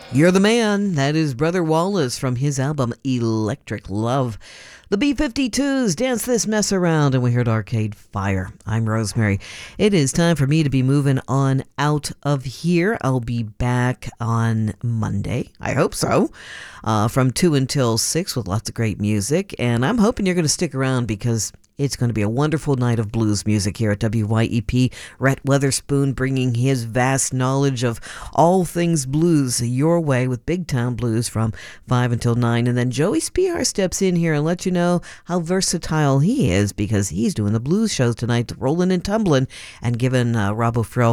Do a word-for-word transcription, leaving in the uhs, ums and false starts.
You're the man. That is Brother Wallace from his album Electric Love. The B fifty-twos dance this mess around, and we heard Arcade Fire. I'm Rosemary. It is time for me to be moving on out of here. I'll be back on Monday. I hope so. Uh, from two until six with lots of great music. And I'm hoping you're going to stick around because it's going to be a wonderful night of blues music here at W Y E P. Rhett Weatherspoon bringing his vast knowledge of all things blues your way with Big Town Blues from five until nine. And then Joey Spihar steps in here and lets you know how versatile he is because he's doing the blues shows tonight, rolling and tumbling and giving uh, Rob O'Frill